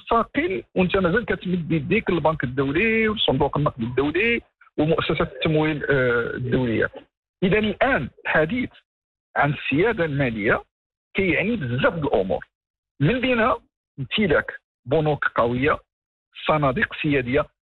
ثقيل وانت مازال كتمد يديك للبنك الدولي والصندوق النقد الدولي ومؤسسات التمويل الدوليه. اذا الان الحديث عن السياده الماليه كيعني بزاف د الامور، من بينها امتلاك بنوك قويه، صناديق سياديه